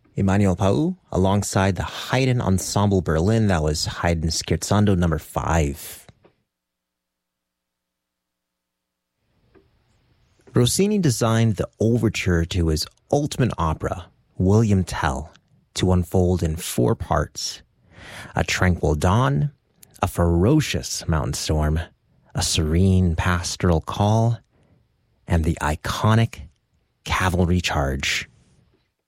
Emanuel Pau, alongside the Haydn Ensemble Berlin. That was Haydn Scherzando number 5. Rossini designed the overture to his ultimate opera, William Tell, to unfold in 4 parts: a tranquil dawn, a ferocious mountain storm, a serene pastoral call, and the iconic cavalry charge.